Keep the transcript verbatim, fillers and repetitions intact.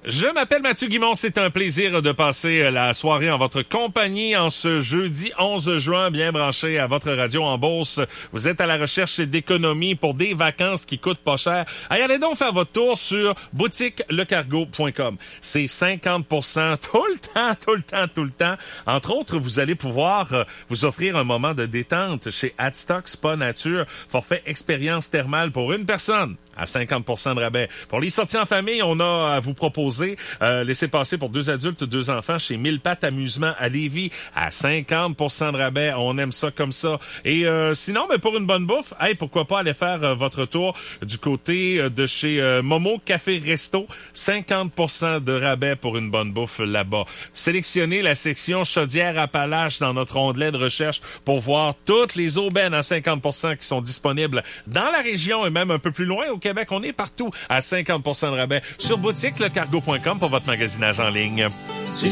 Je m'appelle Mathieu Guimond, c'est un plaisir de passer la soirée en votre compagnie en ce jeudi onze juin, bien branché à votre radio en Beauce. Vous êtes à la recherche d'économies pour des vacances qui coûtent pas cher. Allez, allez donc faire votre tour sur boutique le cargo point com. C'est cinquante pour cent tout le temps, tout le temps, tout le temps. Entre autres, vous allez pouvoir euh, vous offrir un moment de détente chez Adstock Spa Nature, forfait expérience thermale pour une personne à cinquante pour cent de rabais. Pour les sorties en famille, on a à vous proposer euh, laissez passer pour deux adultes, deux enfants chez Mille Pattes Amusement à Lévis à cinquante pour cent de rabais. On aime ça comme ça. Et euh, sinon, ben, pour une bonne bouffe, hey, pourquoi pas aller faire euh, votre tour du côté euh, de chez euh, Momo Café Resto. cinquante pour cent de rabais pour une bonne bouffe là-bas. Sélectionnez la section Chaudière-Appalaches dans notre onglet de recherche pour voir toutes les aubaines à cinquante pour cent qui sont disponibles dans la région et même un peu plus loin au Québec. On est partout à cinquante pour cent de rabais sur boutique le cargo point com pour votre magasinage en ligne. C'est